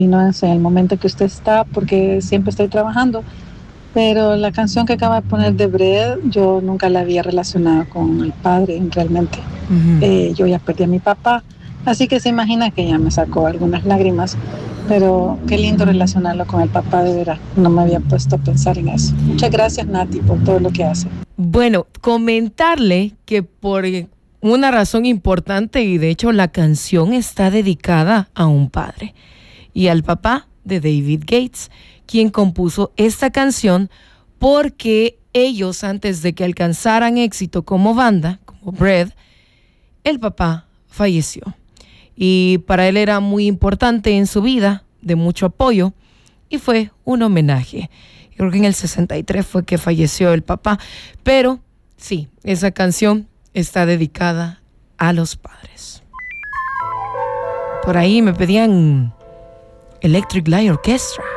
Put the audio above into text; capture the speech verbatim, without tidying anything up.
no es en el momento que usted está, porque siempre estoy trabajando. Pero la canción que acaba de poner de Bread, yo nunca la había relacionado con el padre, realmente. Uh-huh. Eh, yo ya perdí a mi papá, así que se imagina que ya me sacó algunas lágrimas. Pero qué lindo relacionarlo con el papá, de veras. No me había puesto a pensar en eso. Muchas gracias, Nati, por todo lo que hace. Bueno, comentarle que por una razón importante, y de hecho la canción está dedicada a un padre y al papá de David Gates, quien compuso esta canción porque ellos, antes de que alcanzaran éxito como banda, como Bread, el papá falleció. Y para él era muy importante en su vida, de mucho apoyo, y fue un homenaje. Creo que en el sesenta y tres fue que falleció el papá, pero sí, esa canción está dedicada a los padres. Por ahí me pedían Electric Light Orchestra.